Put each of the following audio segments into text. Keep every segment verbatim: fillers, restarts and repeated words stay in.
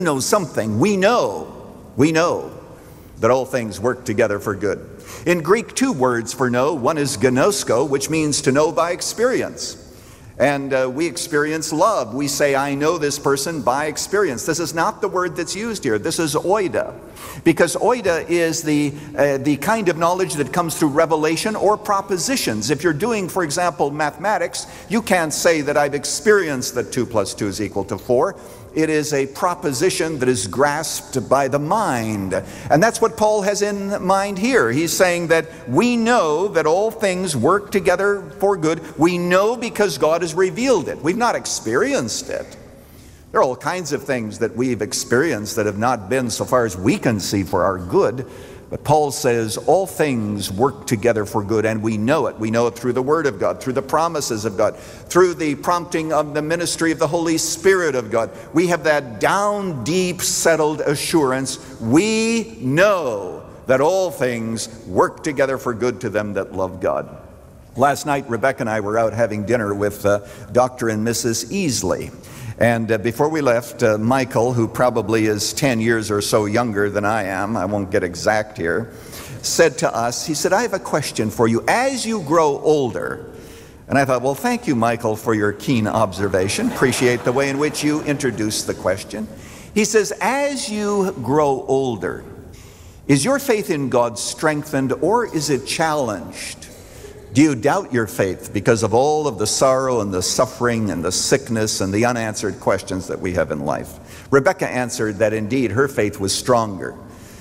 know something. We know, we know that all things work together for good. In Greek, two words for know. One is gnosko, which means to know by experience. And uh, we experience love. We say, I know this person by experience. This is not the word that's used here. This is oida. Because oida is the, uh, the kind of knowledge that comes through revelation or propositions. If you're doing, for example, mathematics, you can't say that I've experienced that two plus two is equal to four. It is a proposition that is grasped by the mind. And that's what Paul has in mind here. He's saying that we know that all things work together for good. We know because God has revealed it. We've not experienced it. There are all kinds of things that we've experienced that have not been, so far as we can see, for our good. But Paul says all things work together for good, and we know it. We know it through the Word of God, through the promises of God, through the prompting of the ministry of the Holy Spirit of God. We have that down deep settled assurance. We know that all things work together for good to them that love God. Last night, Rebecca and I were out having dinner with uh, Doctor and Missus Easley. And uh, before we left, uh, Michael, who probably is ten years or so younger than I am, I won't get exact here, said to us, he said, I have a question for you. As you grow older, and I thought, well, thank you, Michael, for your keen observation. Appreciate the way in which you introduced the question. He says, as you grow older, is your faith in God strengthened or is it challenged? Do you doubt your faith because of all of the sorrow and the suffering and the sickness and the unanswered questions that we have in life? Rebecca answered that indeed her faith was stronger.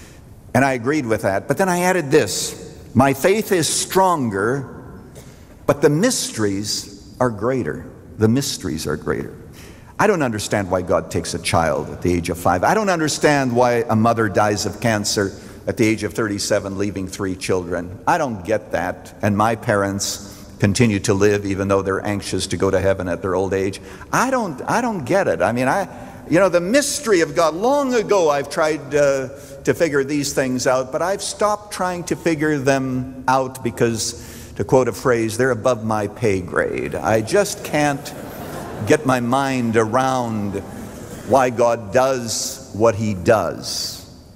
And I agreed with that. But then I added this, my faith is stronger, but the mysteries are greater. The mysteries are greater. I don't understand why God takes a child at the age of five. I don't understand why a mother dies of cancer at the age of thirty-seven, leaving three children. I don't get that. And my parents continue to live even though they're anxious to go to heaven at their old age. I don't, I don't get it. I mean, I, you know, the mystery of God. Long ago I've tried uh, to figure these things out, but I've stopped trying to figure them out because, to quote a phrase, they're above my pay grade. I just can't get my mind around why God does what he does.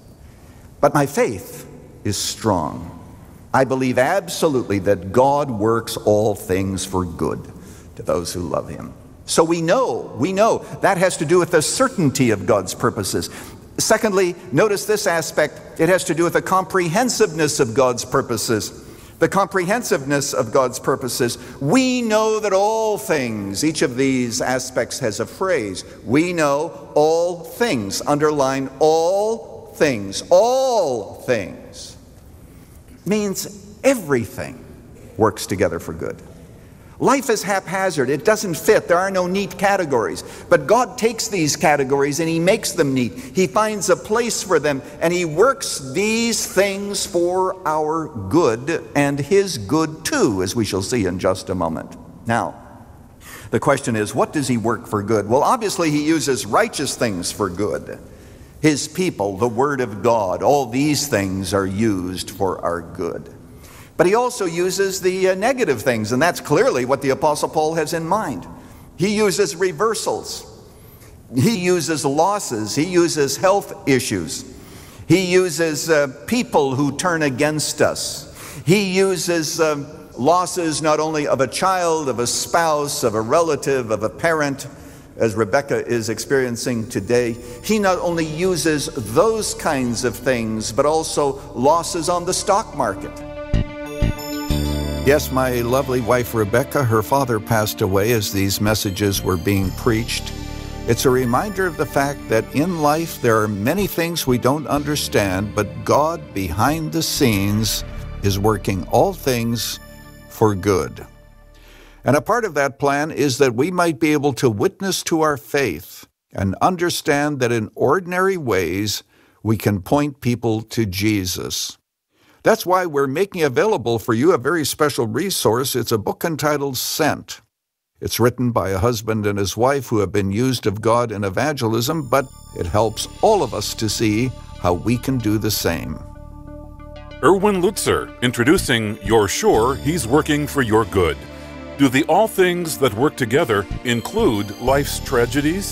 But my faith is strong. I believe absolutely that God works all things for good to those who love him. So we know, we know that has to do with the certainty of God's purposes. Secondly, notice this aspect. It has to do with the comprehensiveness of God's purposes. The comprehensiveness of God's purposes. We know that all things, each of these aspects has a phrase. We know all things. Underline all things, all things, means everything works together for good. Life is haphazard. It doesn't fit. There are no neat categories. But God takes these categories and he makes them neat. He finds a place for them and he works these things for our good and his good too, as we shall see in just a moment. Now, the question is, what does he work for good? Well, obviously he uses righteous things for good. His people, the Word of God, all these things are used for our good. But he also uses the uh, negative things, and that's clearly what the Apostle Paul has in mind. He uses reversals. He uses losses. He uses health issues. He uses uh, people who turn against us. He uses uh, losses not only of a child, of a spouse, of a relative, of a parent, as Rebecca is experiencing today. He not only uses those kinds of things, but also losses on the stock market. Yes, my lovely wife Rebecca, her father passed away as these messages were being preached. It's a reminder of the fact that in life there are many things we don't understand, but God behind the scenes is working all things for good. And a part of that plan is that we might be able to witness to our faith and understand that in ordinary ways we can point people to Jesus. That's why we're making available for you a very special resource. It's a book entitled Sent. It's written by a husband and his wife who have been used of God in evangelism, but it helps all of us to see how we can do the same. Erwin Lutzer, introducing You're Sure He's Working for Your Good. Do the all things that work together include life's tragedies?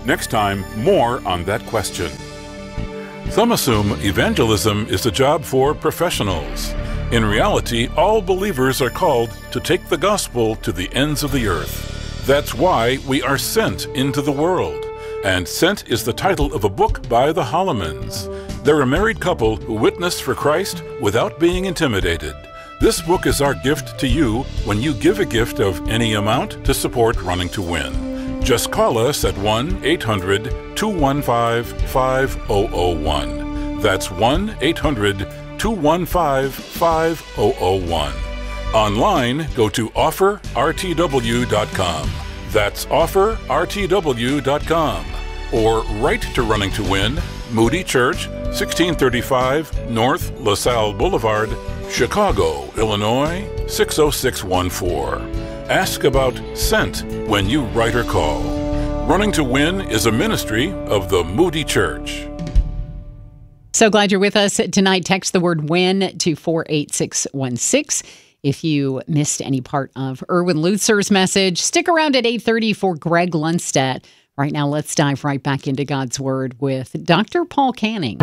Next time, more on that question. Some assume evangelism is a job for professionals. In reality, all believers are called to take the gospel to the ends of the earth. That's why we are sent into the world. And Sent is the title of a book by the Hollemans. They're a married couple who witness for Christ without being intimidated. This book is our gift to you when you give a gift of any amount to support Running to Win. Just call us at one eight hundred two one five five zero zero one. That's one eight hundred two one five five zero zero one. Online, go to offer r t w dot com. That's offer r t w dot com. Or write to Running to Win, Moody Church, sixteen thirty-five North LaSalle Boulevard, Chicago, Illinois, six oh six one four. Ask about Sent when you write or call. Running to Win is a ministry of the Moody Church. So glad you're with us tonight. Text the word WIN to four eight six one six. If you missed any part of Erwin Lutzer's message, stick around at eight thirty for Greg Lundstedt. Right now, let's dive right back into God's Word with Doctor Paul Cannings.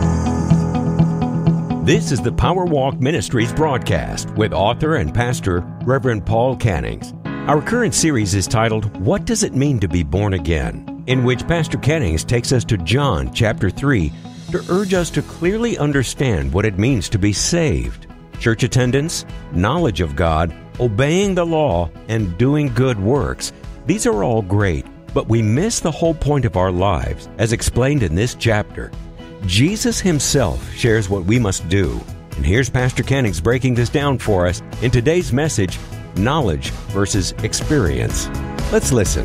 This is the Power Walk Ministries broadcast with author and pastor Reverend Paul Cannings. Our current series is titled, What Does It Mean to Be Born Again?, in which Pastor Cannings takes us to John chapter three to urge us to clearly understand what it means to be saved. Church attendance, knowledge of God, obeying the law, and doing good works. These are all great, but we miss the whole point of our lives, as explained in this chapter. Jesus himself shares what we must do. And here's Pastor Cannings breaking this down for us in today's message, Knowledge versus Experience. Let's listen.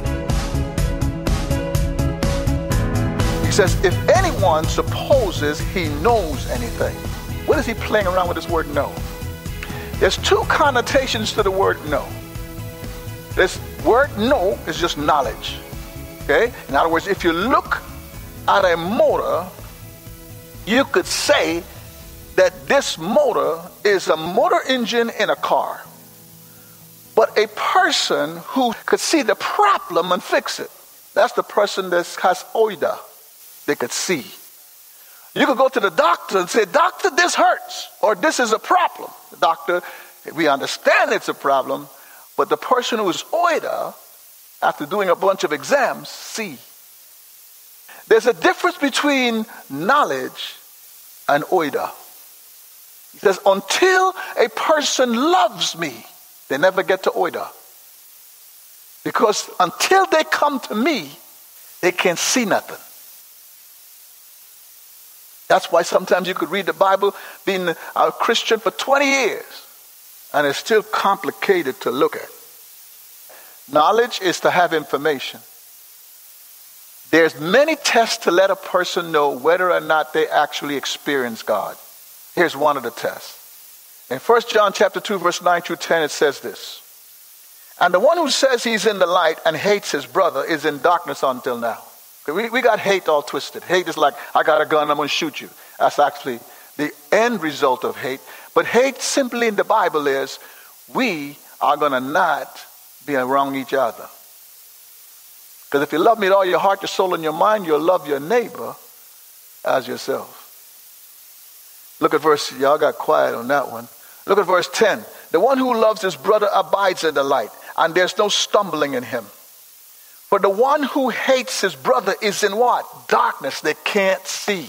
He says, if anyone supposes he knows anything, what is he playing around with this word know? There's two connotations to the word know. This word know is just knowledge. Okay? In other words, if you look at a motor, you could say that this motor is a motor engine in a car. But a person who could see the problem and fix it, that's the person that has oida. They could see. You could go to the doctor and say, doctor, this hurts, or this is a problem. The doctor, we understand it's a problem, but the person who is oida, after doing a bunch of exams, see. There's a difference between knowledge and oida. He says, until a person loves me, they never get to oida. Because until they come to me, they can't see nothing. That's why sometimes you could read the Bible, being a Christian for twenty years, and it's still complicated to look at. Knowledge is to have information. There's many tests to let a person know whether or not they actually experience God. Here's one of the tests. In First John chapter two, verse nine through ten, it says this. And the one who says he's in the light and hates his brother is in darkness until now. We, we got hate all twisted. Hate is like, I got a gun, I'm going to shoot you. That's actually the end result of hate. But hate simply in the Bible is, we are going to not be around each other. Because if you love me with all your heart, your soul, and your mind, you'll love your neighbor as yourself. Look at verse, y'all got quiet on that one. Look at verse ten. The one who loves his brother abides in the light, and there's no stumbling in him. For the one who hates his brother is in what? Darkness, they can't see.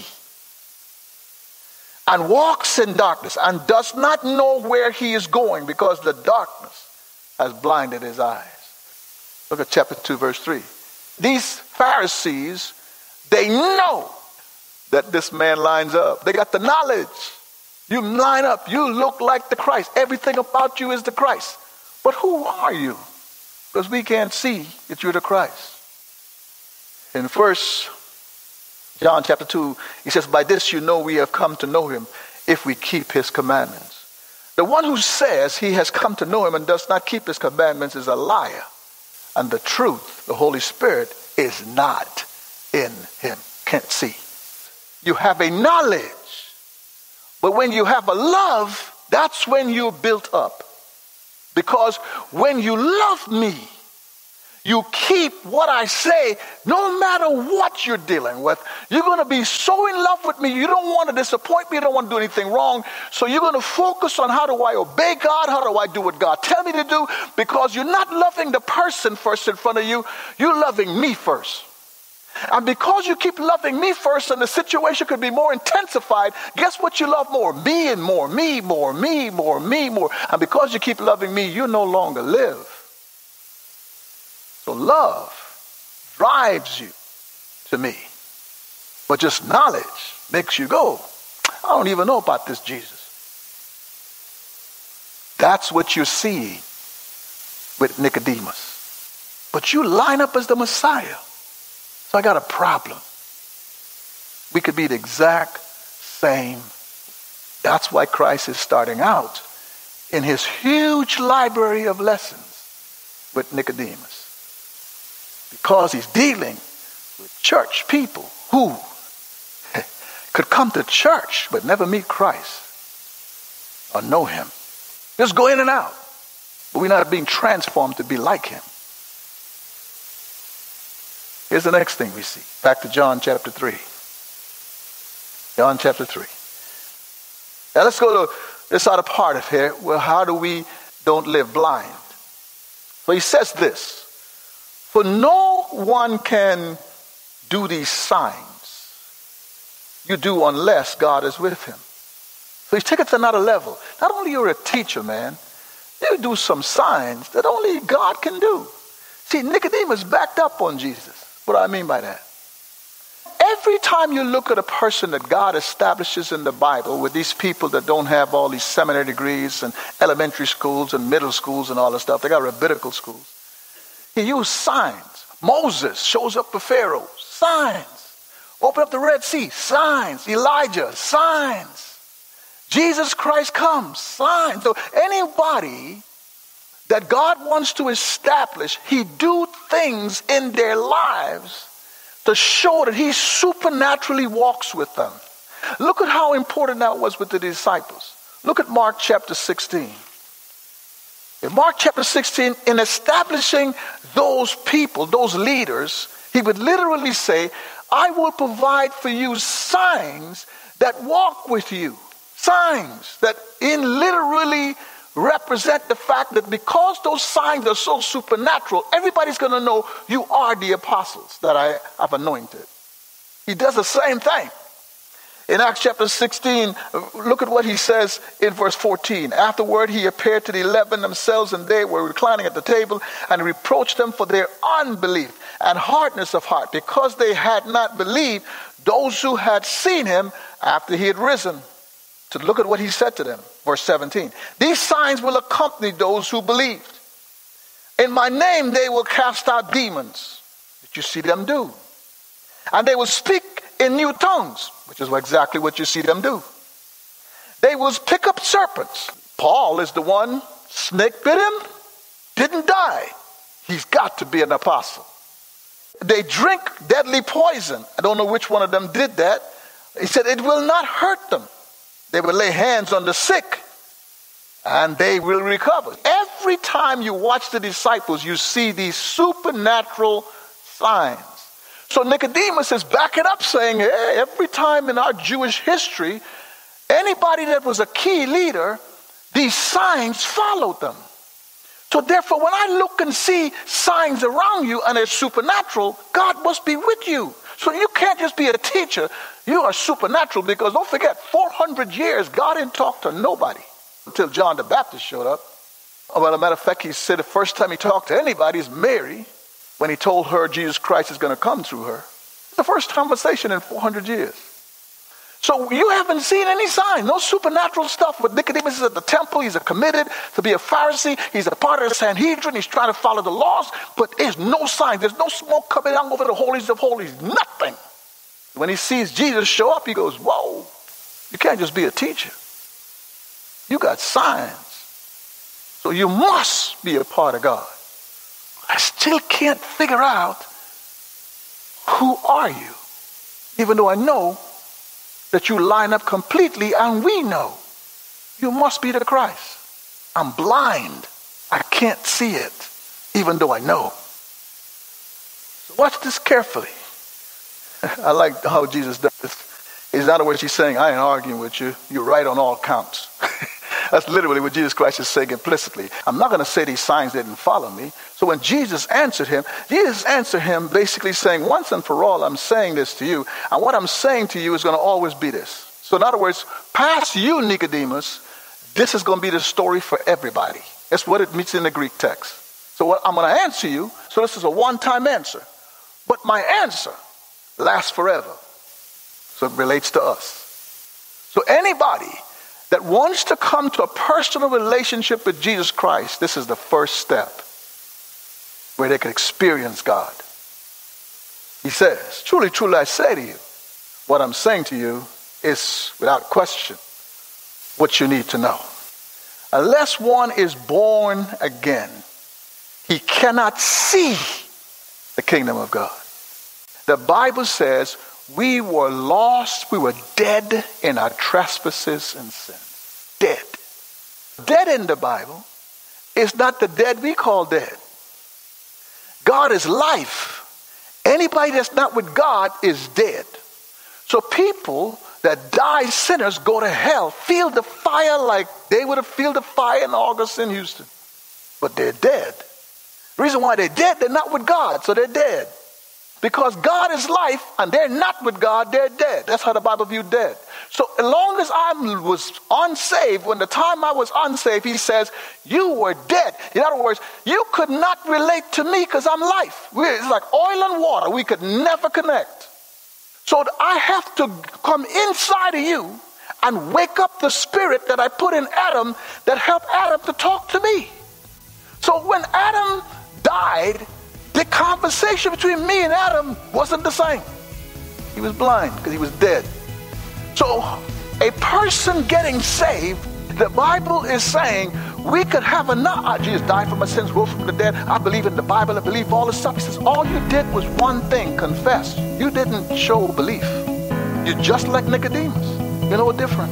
And walks in darkness and does not know where he is going because the darkness has blinded his eyes. Look at chapter two, verse three. These Pharisees, they know that this man lines up. They got the knowledge. You line up. You look like the Christ. Everything about you is the Christ. But who are you? Because we can't see that you're the Christ. In First John chapter two, he says, by this you know we have come to know him if we keep his commandments. The one who says he has come to know him and does not keep his commandments is a liar. And the truth, the Holy Spirit, is not in him. Can't see. You have a knowledge. But when you have a love, that's when you're built up. Because when you love me, You keep what I say no matter what you're dealing with. You're going to be so in love with me. You don't want to disappoint me. You don't want to do anything wrong. So you're going to focus on how do I obey God? How do I do what God tells me to do? Because you're not loving the person first in front of you. You're loving me first. And because you keep loving me first and the situation could be more intensified, guess what you love more? Me and more, me more, me more, me more. And because you keep loving me, you no longer live. So love drives you to me. But just knowledge makes you go, I don't even know about this Jesus. That's what you're seeing with Nicodemus. But you line up as the Messiah. So I got a problem. We could be the exact same. That's why Christ is starting out in his huge library of lessons with Nicodemus. Because he's dealing with church people who could come to church but never meet Christ or know him. Just go in and out. But we're not being transformed to be like him. Here's the next thing we see. Back to John chapter three. John chapter three. Now let's go to this other part of here. Well, how do we don't live blind? So he says this. For no one can do these signs you do unless God is with him. So he's taken it to another level. Not only you're a teacher, man, you do some signs that only God can do. See, Nicodemus backed up on Jesus. What do I mean by that? Every time you look at a person that God establishes in the Bible with these people that don't have all these seminary degrees and elementary schools and middle schools and all this stuff, they got rabbinical schools. He used signs. Moses shows up for Pharaoh. Signs. Open up the Red Sea. Signs. Elijah. Signs. Jesus Christ comes. Signs. So anybody that God wants to establish, he do things in their lives to show that he supernaturally walks with them. Look at how important that was with the disciples. Look at Mark chapter sixteen. In Mark chapter sixteen, in establishing those people, those leaders, he would literally say, I will provide for you signs that walk with you. Signs that in literally represent the fact that because those signs are so supernatural, everybody's going to know you are the apostles that I have anointed. He does the same thing. In Acts chapter sixteen, look at what he says in verse fourteen. Afterward, he appeared to the eleven themselves, and they were reclining at the table, and reproached them for their unbelief and hardness of heart, because they had not believed those who had seen him after he had risen. So look at what he said to them, verse seventeen. These signs will accompany those who believed. In my name they will cast out demons, that you see them do. And they will speak in new tongues, which is exactly what you see them do. They will pick up serpents. Paul is the one, snake bit him, didn't die. He's got to be an apostle. They drink deadly poison. I don't know which one of them did that. He said it will not hurt them. They will lay hands on the sick and they will recover. Every time you watch the disciples, you see these supernatural signs. So Nicodemus is backing up saying, hey, every time in our Jewish history, anybody that was a key leader, these signs followed them. So therefore, when I look and see signs around you and they're supernatural, God must be with you. So you can't just be a teacher. You are supernatural, because don't forget, four hundred years, God didn't talk to nobody until John the Baptist showed up. Well, as a matter of fact, he said the first time he talked to anybody is Mary, when he told her Jesus Christ is going to come through her. It's the first conversation in four hundred years. So you haven't seen any signs, no supernatural stuff. But Nicodemus is at the temple. He's committed to be a Pharisee. He's a part of the Sanhedrin. He's trying to follow the laws. But there's no signs. There's no smoke coming down over the holies of holies. Nothing. When he sees Jesus show up, he goes, whoa, you can't just be a teacher. You got signs. So you must be a part of God. I still can't figure out, who are you? Even though I know that you line up completely, and we know you must be the Christ. I'm blind. I can't see it, even though I know. So watch this carefully. I like how Jesus does this. In other words, he's saying, I ain't arguing with you. You're right on all counts. That's literally what Jesus Christ is saying implicitly. I'm not going to say these signs didn't follow me. So when Jesus answered him, Jesus answered him basically saying, once and for all, I'm saying this to you. And what I'm saying to you is going to always be this. So in other words, past you, Nicodemus, this is going to be the story for everybody. That's what it means in the Greek text. So what I'm going to answer you. So this is a one-time answer. But my answer lasts forever. So it relates to us. So anybody that wants to come to a personal relationship with Jesus Christ, this is the first step where they can experience God. He says, truly, truly, I say to you, what I'm saying to you is, without question, what you need to know. Unless one is born again, he cannot see the kingdom of God. The Bible says, we were lost, we were dead in our trespasses and sins. Dead. Dead in the Bible is not the dead we call dead. God is life. Anybody that's not with God is dead. So people that die sinners go to hell, feel the fire like they would have felt the fire in August in Houston. But they're dead. The reason why they're dead, they're not with God, so they're dead. Because God is life, and they're not with God, they're dead. That's how the Bible viewed dead. So as long as I was unsaved, when the time I was unsaved, he says, you were dead. In other words, you could not relate to me because I'm life. We're, it's like oil and water. We could never connect. So I have to come inside of you and wake up the spirit that I put in Adam that helped Adam to talk to me. So when Adam died, the conversation between me and Adam wasn't the same. He was blind because he was dead. So a person getting saved, the Bible is saying we could have enough. Oh, Jesus died for my sins, rose from the dead. I believe in the Bible. I believe all this stuff. He says all you did was one thing, confess. You didn't show belief. You're just like Nicodemus. You're no different.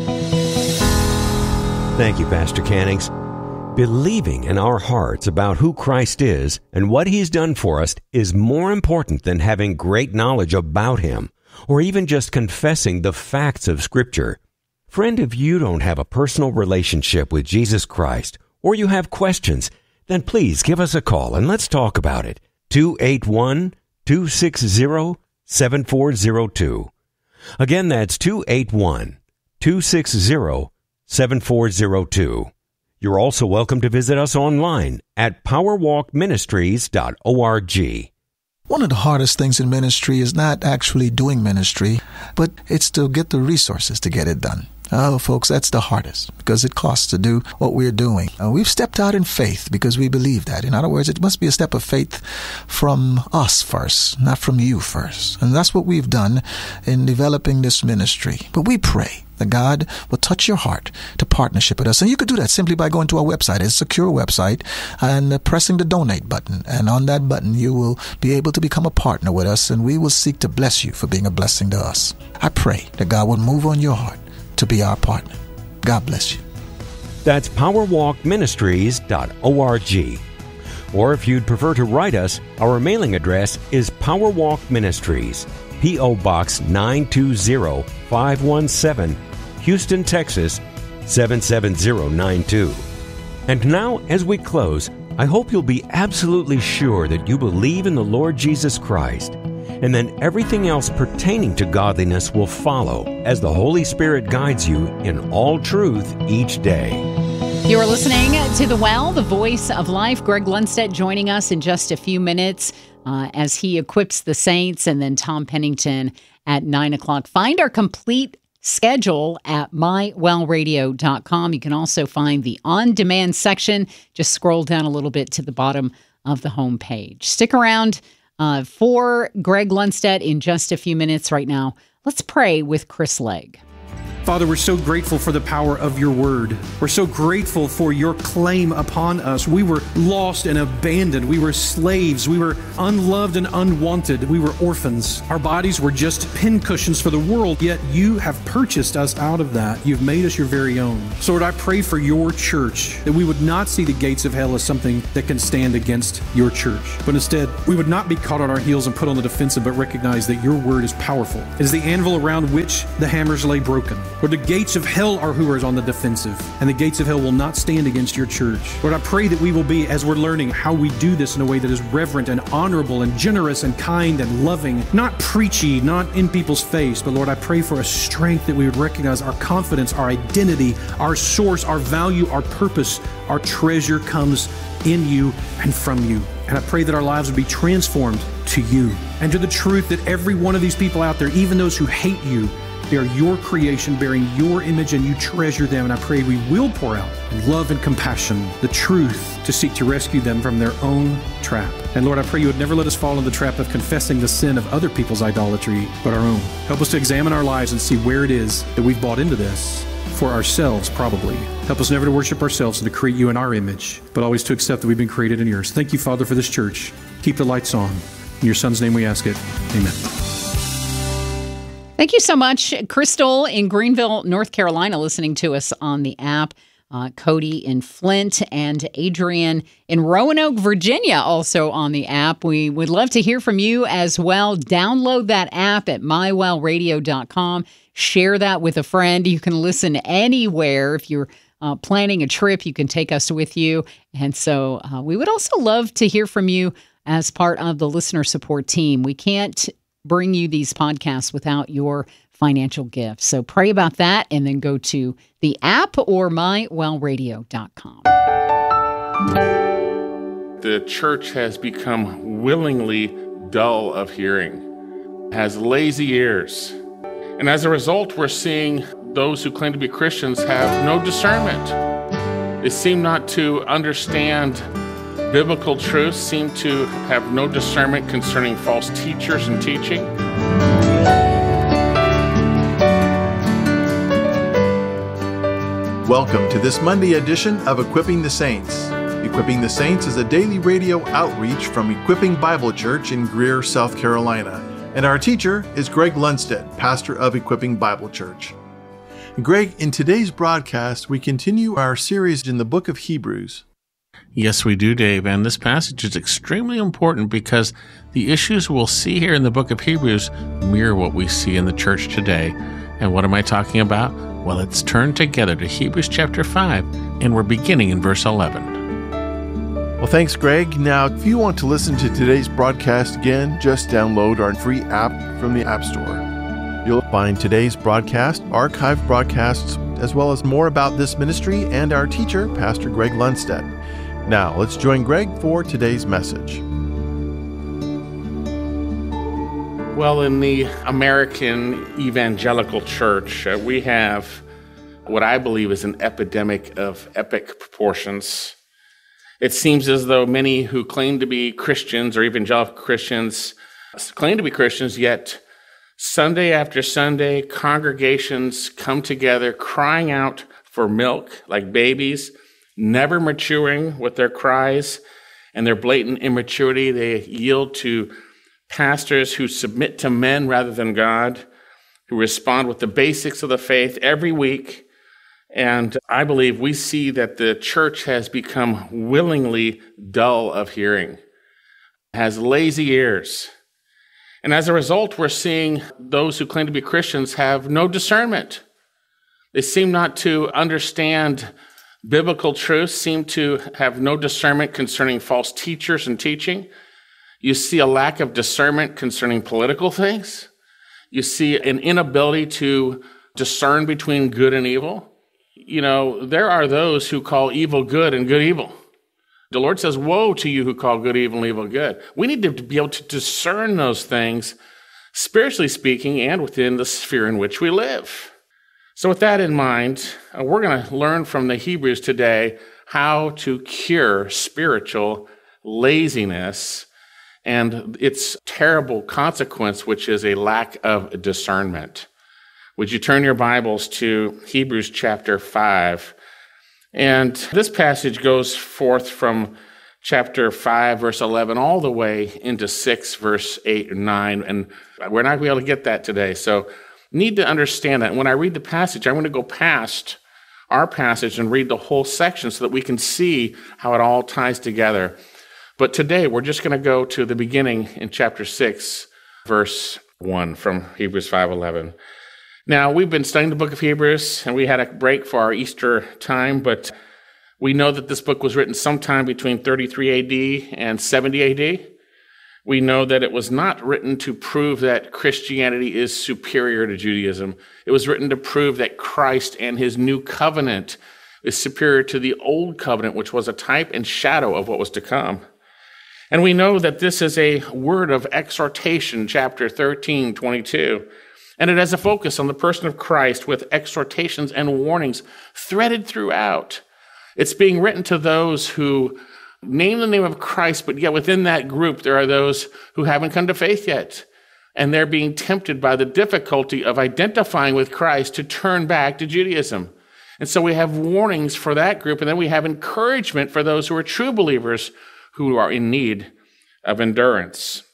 Thank you, Pastor Cannings. Believing in our hearts about who Christ is and what he's done for us is more important than having great knowledge about him or even just confessing the facts of Scripture. Friend, if you don't have a personal relationship with Jesus Christ or you have questions, then please give us a call and let's talk about it. two eight one, two six zero, seven four zero two. Again, that's two eight one, two six zero, seven four zero two. You're also welcome to visit us online at powerwalk ministries dot org. One of the hardest things in ministry is not actually doing ministry, but it's to get the resources to get it done. Oh, folks, that's the hardest because it costs to do what we're doing. Uh, we've stepped out in faith because we believe that. In other words, it must be a step of faith from us first, not from you first. And that's what we've done in developing this ministry. But we pray that God will touch your heart to partnership with us. And you could do that simply by going to our website. It's a secure website and uh, pressing the donate button. And on that button, you will be able to become a partner with us, and we will seek to bless you for being a blessing to us. I pray that God will move on your heart to be our partner. God bless you. That's powerwalk ministries dot org. Or if you'd prefer to write us, our mailing address is Powerwalk Ministries, P O. Box nine two zero, five one seven, Houston, Texas seven seven zero nine two. And now, as we close, I hope you'll be absolutely sure that you believe in the Lord Jesus Christ, and then everything else pertaining to godliness will follow as the Holy Spirit guides you in all truth each day. You're listening to The Well, the voice of life. Greg Lundstedt joining us in just a few minutes uh, as he equips the saints, and then Tom Pennington at nine o'clock. Find our complete schedule at my well radio dot com. You can also find the on-demand section. Just scroll down a little bit to the bottom of the homepage. Stick around uh, for Greg Lundstedt in just a few minutes. Right now, let's pray with Chris Legg. Father, we're so grateful for the power of your word. We're so grateful for your claim upon us. We were lost and abandoned. We were slaves. We were unloved and unwanted. We were orphans. Our bodies were just pincushions for the world, yet you have purchased us out of that. You've made us your very own. So Lord, I pray for your church that we would not see the gates of hell as something that can stand against your church, but instead we would not be caught on our heels and put on the defensive, but recognize that your word is powerful. It is the anvil around which the hammers lay broken. Lord, the gates of hell are who are on the defensive, and the gates of hell will not stand against your church. Lord, I pray that we will be, as we're learning how we do this in a way that is reverent and honorable and generous and kind and loving, not preachy, not in people's face, but Lord, I pray for a strength that we would recognize our confidence, our identity, our source, our value, our purpose, our treasure comes in you and from you. And I pray that our lives would be transformed to you and to the truth that every one of these people out there, even those who hate you, they are your creation, bearing your image, and you treasure them. And I pray we will pour out love and compassion, the truth, to seek to rescue them from their own trap. And Lord, I pray you would never let us fall into the trap of confessing the sin of other people's idolatry, but our own. Help us to examine our lives and see where it is that we've bought into this. For ourselves, probably. Help us never to worship ourselves and to create you in our image, but always to accept that we've been created in yours. Thank you, Father, for this church. Keep the lights on. In your Son's name we ask it. Amen. Thank you so much, Crystal in Greenville, North Carolina, listening to us on the app. Uh, Cody in Flint and Adrian in Roanoke, Virginia, also on the app. We would love to hear from you as well. Download that app at my well radio dot com. Share that with a friend. You can listen anywhere. If you're uh, planning a trip, you can take us with you. And so uh, we would also love to hear from you as part of the listener support team. We can't bring you these podcasts without your financial gifts. So pray about that and then go to the app or my well radio dot com. The church has become willingly dull of hearing, has lazy ears. And as a result, we're seeing those who claim to be Christians have no discernment. They seem not to understand biblical truths, seem to have no discernment concerning false teachers and teaching. Welcome to this Monday edition of Equipping the Saints. Equipping the Saints is a daily radio outreach from Equipping Bible Church in Greer, South Carolina. And our teacher is Greg Lundstedt, pastor of Equipping Bible Church. Greg, in today's broadcast, we continue our series in the book of Hebrews. Yes, we do, Dave. And this passage is extremely important because the issues we'll see here in the book of Hebrews mirror what we see in the church today. And what am I talking about? Well, let's turn together to Hebrews chapter five, and we're beginning in verse eleven. Well, thanks, Greg. Now, if you want to listen to today's broadcast again, just download our free app from the App Store. You'll find today's broadcast, archived broadcasts, as well as more about this ministry and our teacher, Pastor Greg Lundstedt. Now, let's join Greg for today's message. Well, in the American evangelical church, uh, we have what I believe is an epidemic of epic proportions. It seems as though many who claim to be Christians or evangelical Christians claim to be Christians, yet Sunday after Sunday, congregations come together crying out for milk like babies, never maturing with their cries and their blatant immaturity. They yield to pastors who submit to men rather than God, who respond with the basics of the faith every week. And I believe we see that the church has become willingly dull of hearing, has lazy ears. And as a result, we're seeing those who claim to be Christians have no discernment. They seem not to understand biblical truths, seem to have no discernment concerning false teachers and teaching. You see a lack of discernment concerning political things. You see an inability to discern between good and evil. You know, there are those who call evil good and good evil. The Lord says, woe to you who call good evil and evil good. We need to be able to discern those things, spiritually speaking, and within the sphere in which we live. So with that in mind, uh, we're going to learn from the Hebrews today how to cure spiritual laziness and its terrible consequence, which is a lack of discernment. Would you turn your Bibles to Hebrews chapter five? And this passage goes forth from chapter five, verse eleven, all the way into six, verse eight and nine. And we're not going to be able to get that today. So need to understand that. When I read the passage, I'm going to go past our passage and read the whole section so that we can see how it all ties together. But today, we're just going to go to the beginning in chapter six, verse one from Hebrews five eleven. Now, we've been studying the book of Hebrews, and we had a break for our Easter time, but we know that this book was written sometime between thirty-three A D and seventy A D. We know that it was not written to prove that Christianity is superior to Judaism. It was written to prove that Christ and his new covenant is superior to the old covenant, which was a type and shadow of what was to come. And we know that this is a word of exhortation, chapter thirteen, twenty-two. And it has a focus on the person of Christ with exhortations and warnings threaded throughout. It's being written to those who name the name of Christ, but yet within that group, there are those who haven't come to faith yet. And they're being tempted by the difficulty of identifying with Christ to turn back to Judaism. And so we have warnings for that group, and then we have encouragement for those who are true believers who are in need of endurance.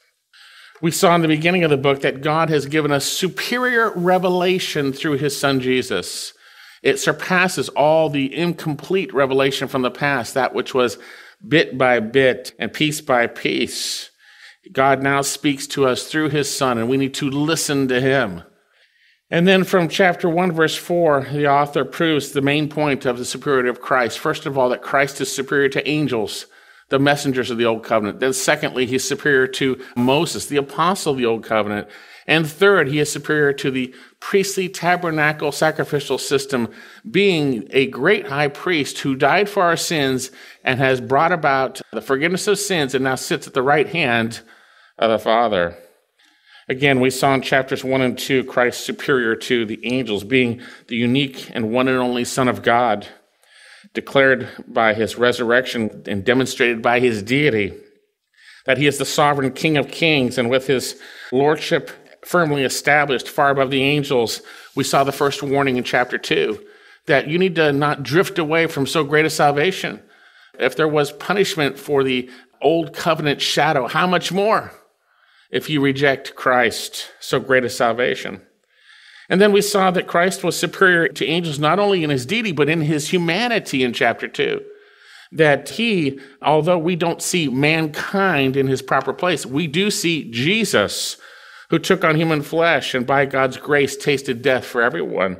We saw in the beginning of the book that God has given us superior revelation through his son Jesus. It surpasses all the incomplete revelation from the past, that which was bit by bit and piece by piece. God now speaks to us through his son, and we need to listen to him. And then from chapter one, verse four, the author proves the main point of the superiority of Christ. First of all, that Christ is superior to angels, the messengers of the old covenant. Then secondly, he's superior to Moses, the apostle of the old covenant. And third, he is superior to the priestly tabernacle sacrificial system, being a great high priest who died for our sins and has brought about the forgiveness of sins and now sits at the right hand of the Father. Again, we saw in chapters one and two, Christ superior to the angels, being the unique and one and only Son of God, declared by his resurrection and demonstrated by his deity, that he is the sovereign King of kings, and with his lordship firmly established far above the angels. We saw the first warning in chapter two, that you need to not drift away from so great a salvation. If there was punishment for the old covenant shadow, how much more if you reject Christ, so great a salvation? And then we saw that Christ was superior to angels not only in his deity, but in his humanity in chapter two. That he, although we don't see mankind in his proper place, we do see Jesus, who took on human flesh and by God's grace tasted death for everyone.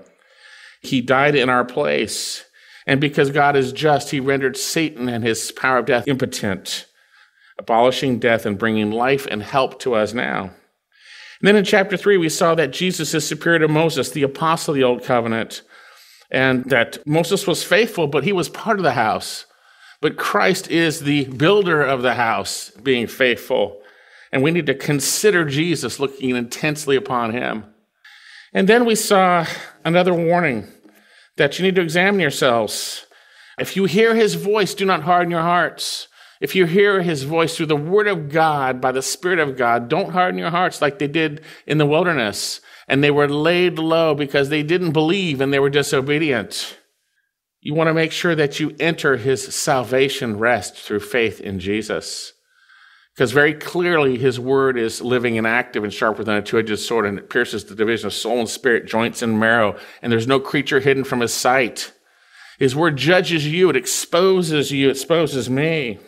He died in our place. And because God is just, he rendered Satan and his power of death impotent, abolishing death and bringing life and help to us now. And then in chapter three, we saw that Jesus is superior to Moses, the apostle of the old covenant, and that Moses was faithful, but he was part of the house. But Christ is the builder of the house, being faithful. And we need to consider Jesus, looking intensely upon him. And then we saw another warning that you need to examine yourselves. If you hear his voice, do not harden your hearts. If you hear his voice through the word of God, by the Spirit of God, don't harden your hearts like they did in the wilderness. And they were laid low because they didn't believe and they were disobedient. You want to make sure that you enter his salvation rest through faith in Jesus. Because very clearly his word is living and active and sharper than a two-edged sword, and it pierces the division of soul and spirit, joints and marrow, and there's no creature hidden from his sight. His word judges you, it exposes you, it exposes me.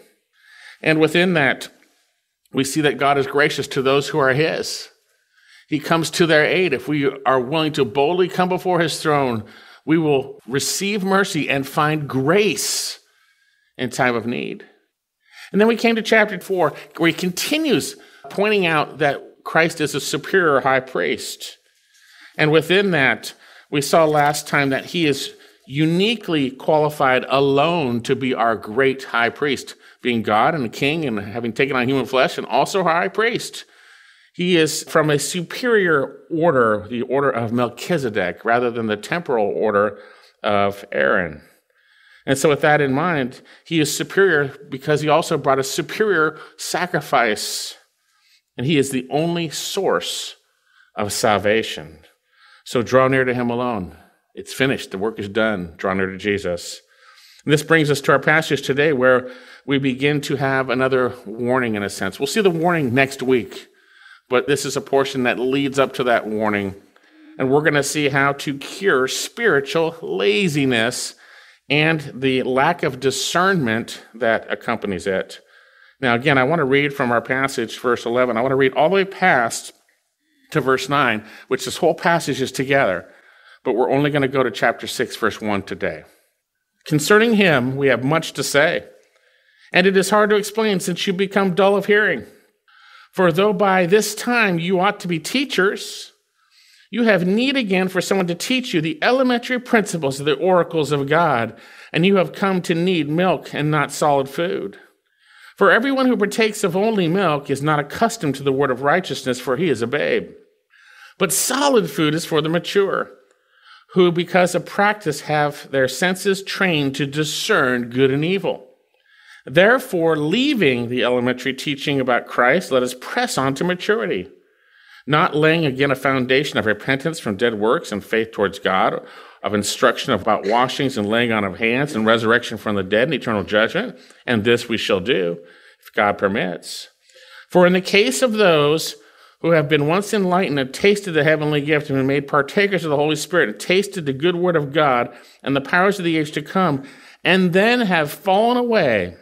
And within that, we see that God is gracious to those who are his. He comes to their aid. If we are willing to boldly come before his throne, we will receive mercy and find grace in time of need. And then we came to chapter four, where he continues pointing out that Christ is a superior high priest. And within that, we saw last time that he is uniquely qualified alone to be our great high priest, being God and a king and having taken on human flesh, and also our high priest. He is from a superior order, the order of Melchizedek, rather than the temporal order of Aaron. And so with that in mind, he is superior because he also brought a superior sacrifice. And he is the only source of salvation. So draw near to him alone. It's finished. The work is done. Draw near to Jesus. And this brings us to our passage today where we begin to have another warning in a sense. We'll see the warning next week, but this is a portion that leads up to that warning. And we're going to see how to cure spiritual laziness and the lack of discernment that accompanies it. Now, again, I want to read from our passage, verse eleven. I want to read all the way past to verse nine, which this whole passage is together. But we're only going to go to chapter six, verse one today. Concerning him, we have much to say, and it is hard to explain since you become dull of hearing. For though by this time you ought to be teachers, you have need again for someone to teach you the elementary principles of the oracles of God, and you have come to need milk and not solid food. For everyone who partakes of only milk is not accustomed to the word of righteousness, for he is a babe. But solid food is for the mature, who because of practice have their senses trained to discern good and evil. Therefore, leaving the elementary teaching about Christ, let us press on to maturity, not laying again a foundation of repentance from dead works and faith towards God, of instruction about washings and laying on of hands and resurrection from the dead and eternal judgment, and this we shall do, if God permits. For in the case of those who have been once enlightened and tasted the heavenly gift and been made partakers of the Holy Spirit and tasted the good word of God and the powers of the age to come, and then have fallen away,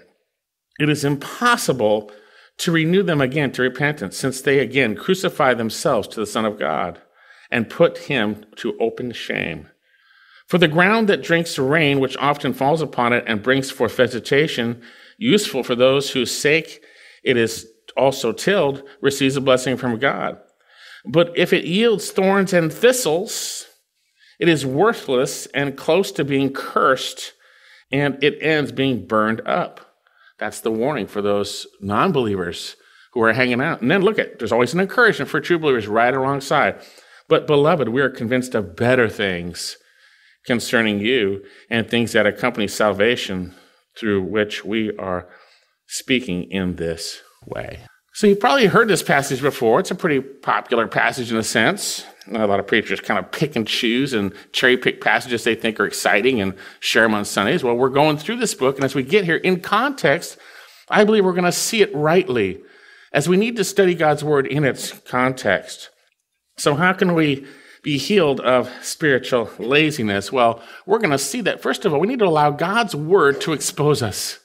it is impossible to renew them again to repentance, since they again crucify themselves to the Son of God and put him to open shame. For the ground that drinks the rain, which often falls upon it and brings forth vegetation, useful for those whose sake it is also tilled, receives a blessing from God. But if it yields thorns and thistles, it is worthless and close to being cursed, and it ends being burned up. That's the warning for those non-believers who are hanging out. And then look at, there's always an encouragement for true believers right alongside. But beloved, we are convinced of better things concerning you and things that accompany salvation, through which we are speaking in this way. So you've probably heard this passage before. It's a pretty popular passage in a sense. A lot of preachers kind of pick and choose and cherry pick passages they think are exciting and share them on Sundays. Well, we're going through this book, and as we get here in context, I believe we're going to see it rightly, as we need to study God's word in its context. So how can we be healed of spiritual laziness? Well, we're going to see that, first of all, we need to allow God's word to expose us,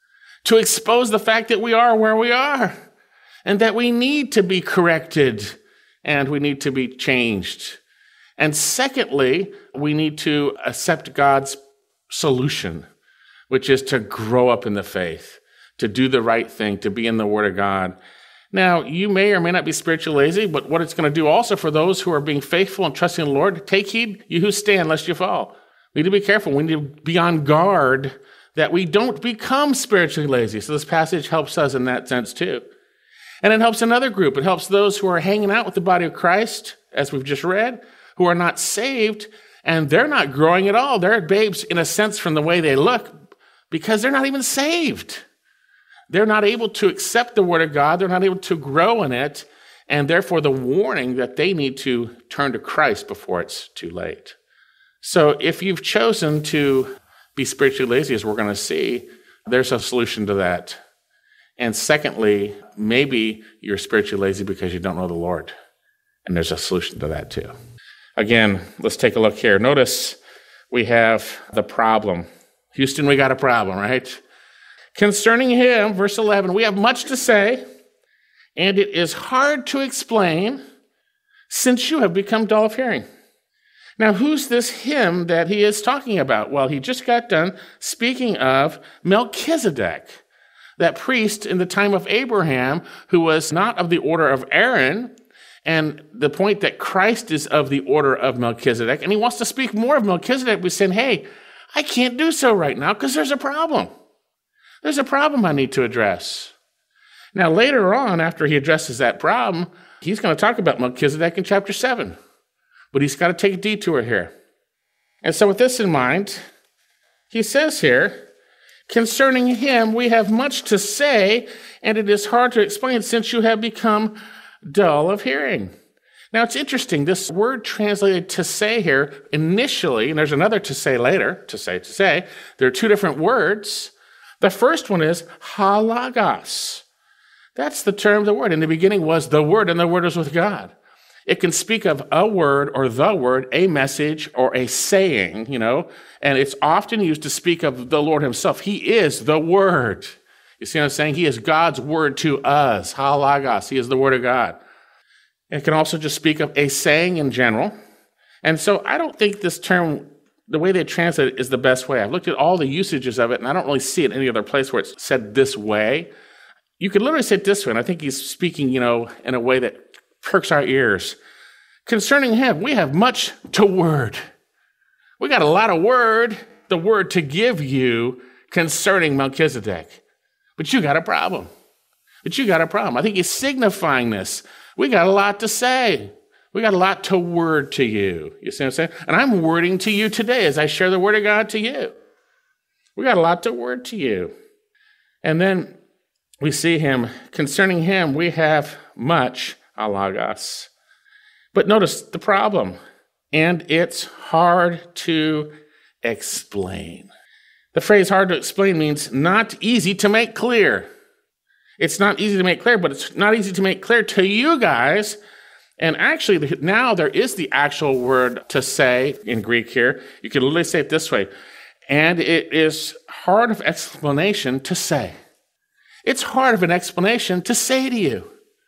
to expose the fact that we are where we are, and that we need to be corrected, and we need to be changed. And secondly, we need to accept God's solution, which is to grow up in the faith, to do the right thing, to be in the Word of God. Now, you may or may not be spiritually lazy, but what it's going to do also for those who are being faithful and trusting in the Lord, take heed, you who stand, lest you fall. We need to be careful. We need to be on guard that we don't become spiritually lazy. So this passage helps us in that sense too. And it helps another group. It helps those who are hanging out with the body of Christ, as we've just read, who are not saved, and they're not growing at all. They're babes in a sense from the way they look, because they're not even saved. They're not able to accept the word of God. They're not able to grow in it, and therefore the warning that they need to turn to Christ before it's too late. So if you've chosen to be spiritually lazy, as we're going to see, there's a solution to that. And secondly, maybe you're spiritually lazy because you don't know the Lord. And there's a solution to that too. Again, let's take a look here. Notice we have the problem. Houston, we got a problem, right? Concerning him, verse eleven, we have much to say, and it is hard to explain, since you have become dull of hearing. Now, who's this him that he is talking about? Well, he just got done speaking of Melchizedek, that priest in the time of Abraham, who was not of the order of Aaron, and the point that Christ is of the order of Melchizedek, and he wants to speak more of Melchizedek by saying, hey, I can't do so right now because there's a problem. There's a problem I need to address. Now, later on, after he addresses that problem, he's going to talk about Melchizedek in chapter seven, but he's got to take a detour here. And so with this in mind, he says here, concerning him, we have much to say, and it is hard to explain since you have become dull of hearing. Now, it's interesting. This word translated to say here initially, and there's another to say later, to say, to say. There are two different words. The first one is halagos. That's the term, the word. In the beginning was the Word, and the Word was with God. It can speak of a word or the word, a message or a saying, you know, and it's often used to speak of the Lord himself. He is the Word. You see what I'm saying? He is God's Word to us. Halagos. He is the Word of God. It can also just speak of a saying in general. And so I don't think this term, the way they translate it, is the best way. I've looked at all the usages of it, and I don't really see it any other place where it's said this way. You could literally say it this way, and I think he's speaking, you know, in a way that perks our ears. Concerning him, we have much to word. We got a lot of word, the word to give you concerning Melchizedek. But you got a problem. But you got a problem. I think he's signifying this. We got a lot to say. We got a lot to word to you. You see what I'm saying? And I'm wording to you today as I share the word of God to you. We got a lot to word to you. And then we see him, concerning him, we have much halagos. But notice the problem, and it's hard to explain. The phrase hard to explain means not easy to make clear. It's not easy to make clear, but it's not easy to make clear to you guys. And actually, now there is the actual word to say in Greek here. You can literally say it this way. And it is hard of explanation to say. It's hard of an explanation to say to you.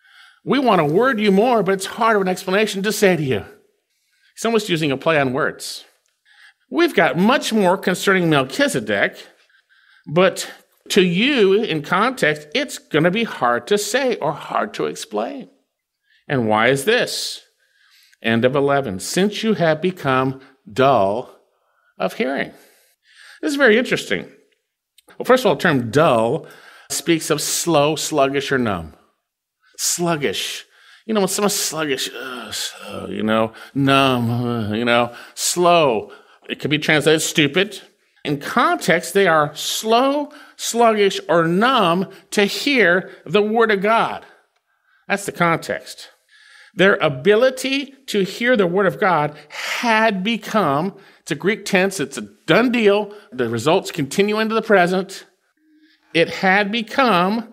We want to word you more, but it's hard of an explanation to say to you. He's almost using a play on words. We've got much more concerning Melchizedek, but to you, in context, it's going to be hard to say or hard to explain. And why is this? End of eleven. Since you have become dull of hearing. This is very interesting. Well, first of all, the term dull speaks of slow, sluggish, or numb. Sluggish. You know, when someone's sluggish, uh, slow, you know, numb, uh, you know, slow. It could be translated stupid. In context, they are slow, sluggish, or numb to hear the word of God. That's the context. Their ability to hear the word of God had become, it's a Greek tense, it's a done deal. The results continue into the present. It had become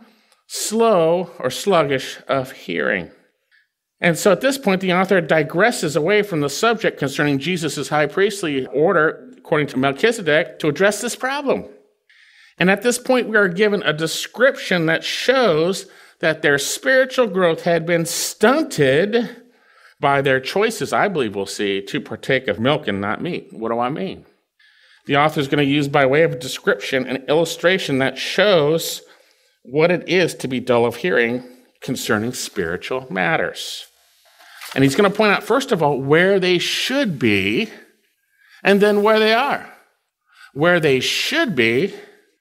slow or sluggish of hearing. And so at this point, the author digresses away from the subject concerning Jesus' high priestly order, according to Melchizedek, to address this problem. And at this point, we are given a description that shows that their spiritual growth had been stunted by their choices, I believe we'll see, to partake of milk and not meat. What do I mean? The author is going to use, by way of description, an illustration that shows what it is to be dull of hearing concerning spiritual matters. And he's going to point out, first of all, where they should be, and then where they are. Where they should be,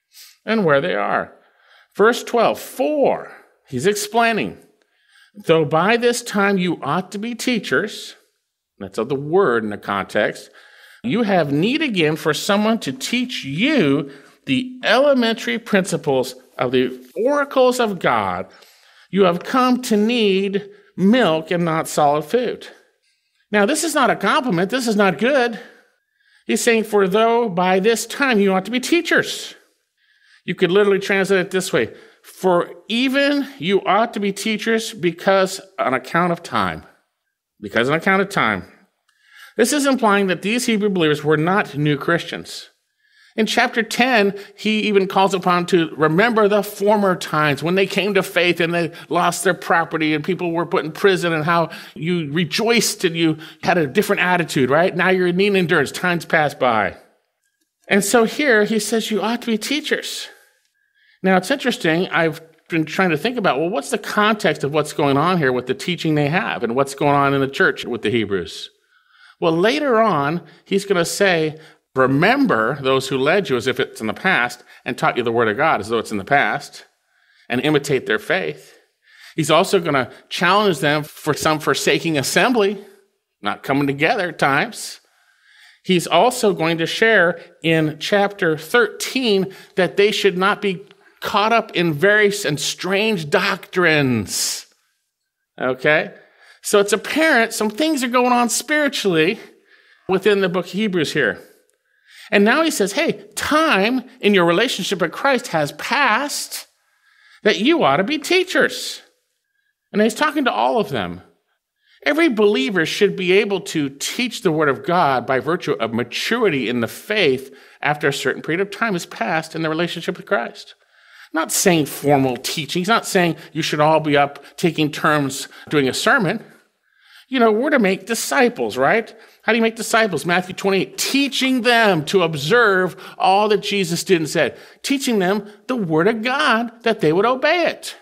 and where they are. Verse twelve, for, he's explaining, though by this time you ought to be teachers, that's of the word in the context, you have need again for someone to teach you the elementary principles of the oracles of God. You have come to need milk and not solid food. Now, this is not a compliment. This is not good. He's saying, for though by this time you ought to be teachers. You could literally translate it this way. For even you ought to be teachers because on account of time. Because on account of time. This is implying that these Hebrew believers were not new Christians. In chapter ten, he even calls upon to remember the former times when they came to faith and they lost their property and people were put in prison and how you rejoiced and you had a different attitude, right? Now you're in need endurance. Times pass by. And so here he says you ought to be teachers. Now it's interesting. I've been trying to think about, well, what's the context of what's going on here with the teaching they have and what's going on in the church with the Hebrews? Well, later on, he's going to say, remember those who led you as if it's in the past and taught you the word of God as though it's in the past and imitate their faith. He's also going to challenge them for some forsaking assembly, not coming together at times. He's also going to share in chapter thirteen that they should not be caught up in various and strange doctrines. Okay? So it's apparent some things are going on spiritually within the book of Hebrews here. And now he says, hey, time in your relationship with Christ has passed that you ought to be teachers. And he's talking to all of them. Every believer should be able to teach the word of God by virtue of maturity in the faith after a certain period of time has passed in the relationship with Christ. Not saying formal teaching. He's not saying you should all be up taking turns doing a sermon. You know, we're to make disciples, right? How do you make disciples? Matthew twenty-eight, teaching them to observe all that Jesus did and said. Teaching them the word of God that they would obey it.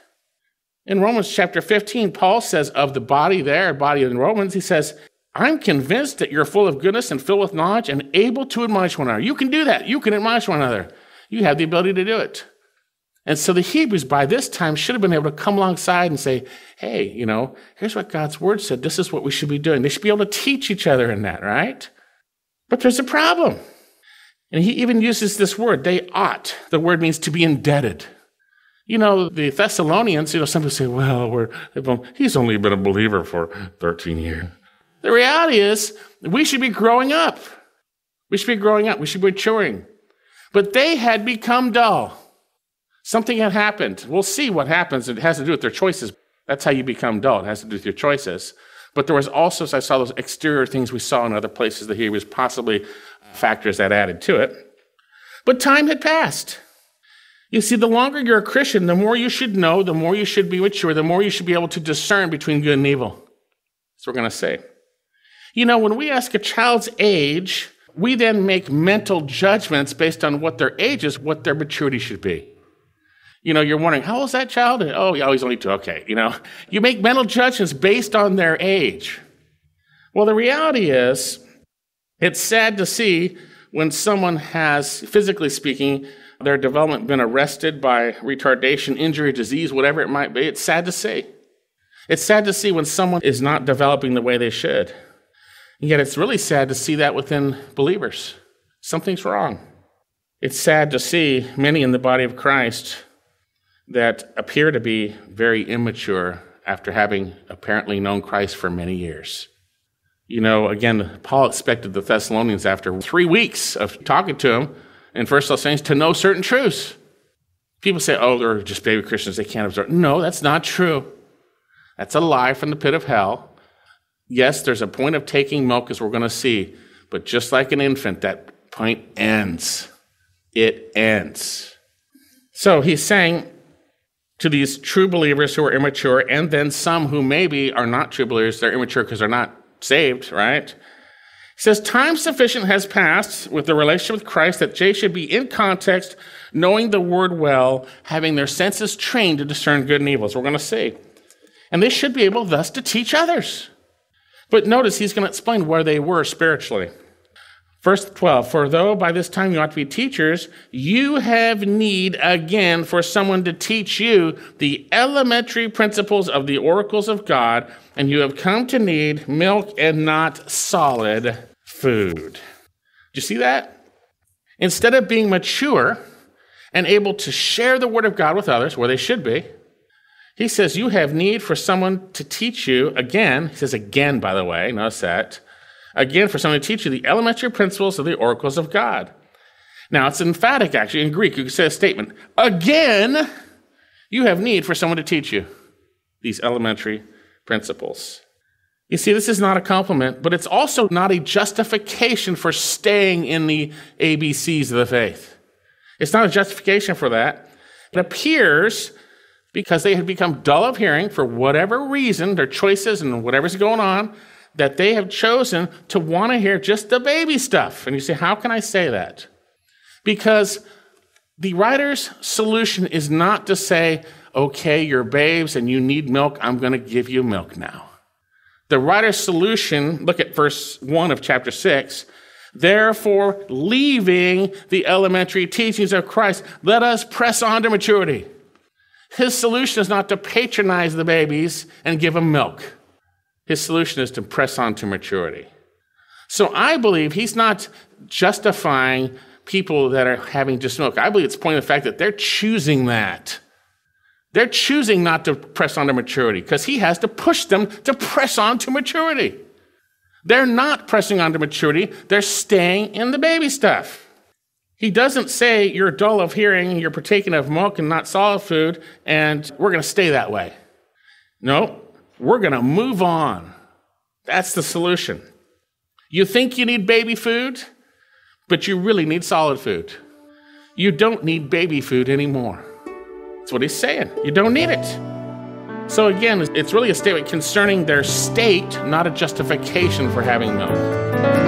In Romans chapter fifteen, Paul says of the body there, body in Romans, he says, I'm convinced that you're full of goodness and filled with knowledge and able to admonish one another. You can do that. You can admonish one another. You have the ability to do it. And so the Hebrews by this time should have been able to come alongside and say, hey, you know, here's what God's word said. This is what we should be doing. They should be able to teach each other in that, right? But there's a problem. And he even uses this word, they ought. The word means to be indebted. You know, the Thessalonians, you know, some people say, well, we're, he's only been a believer for thirteen years. The reality is, we should be growing up. We should be growing up. We should be maturing. But they had become dull. Something had happened. We'll see what happens. It has to do with their choices. That's how you become dull. It has to do with your choices. But there was also, as I saw those exterior things we saw in other places that he was possibly factors that added to it. But time had passed. You see, the longer you're a Christian, the more you should know, the more you should be mature, the more you should be able to discern between good and evil. That's what we're going to say. You know, when we ask a child's age, we then make mental judgments based on what their age is, what their maturity should be. You know, you're wondering, how old is that child? Oh, yeah, he's only two. Okay, you know. You make mental judgments based on their age. Well, the reality is, it's sad to see when someone has, physically speaking, their development been arrested by retardation, injury, disease, whatever it might be. It's sad to see. It's sad to see when someone is not developing the way they should. And yet it's really sad to see that within believers. Something's wrong. It's sad to see many in the body of Christ that appear to be very immature after having apparently known Christ for many years. You know, again, Paul expected the Thessalonians after three weeks of talking to him in First Thessalonians to know certain truths. People say, oh, they're just baby Christians, they can't absorb. No, that's not true. That's a lie from the pit of hell. Yes, there's a point of taking milk, as we're going to see, but just like an infant, that point ends. It ends. So he's saying to these true believers who are immature, and then some who maybe are not true believers, they're immature because they're not saved, right? He says, time sufficient has passed with the relationship with Christ that they should be in context, knowing the word well, having their senses trained to discern good and evil, as we're going to see. And they should be able thus to teach others. But notice he's going to explain where they were spiritually. Verse twelve, for though by this time you ought to be teachers, you have need again for someone to teach you the elementary principles of the oracles of God, and you have come to need milk and not solid food. Do you see that? Instead of being mature and able to share the word of God with others, where they should be, he says you have need for someone to teach you, again, he says again, by the way, notice that, again, for someone to teach you the elementary principles of the oracles of God. Now, it's emphatic, actually. In Greek, you could say a statement. Again, you have need for someone to teach you these elementary principles. You see, this is not a compliment, but it's also not a justification for staying in the A B Cs of the faith. It's not a justification for that. It appears because they had become dull of hearing for whatever reason, their choices and whatever's going on, that they have chosen to want to hear just the baby stuff. And you say, how can I say that? Because the writer's solution is not to say, okay, you're babes and you need milk, I'm going to give you milk now. The writer's solution, look at verse one of chapter six, therefore, leaving the elementary teachings of Christ, let us press on to maturity. His solution is not to patronize the babies and give them milk. His solution is to press on to maturity. So I believe he's not justifying people that are having just milk. I believe it's pointing to the fact that they're choosing that. They're choosing not to press on to maturity because he has to push them to press on to maturity. They're not pressing on to maturity. They're staying in the baby stuff. He doesn't say you're dull of hearing, you're partaking of milk and not solid food, and we're going to stay that way. No, we're going to move on. That's the solution. You think you need baby food, but you really need solid food. You don't need baby food anymore. That's what he's saying. You don't need it. So again, it's really a statement concerning their state, not a justification for having milk.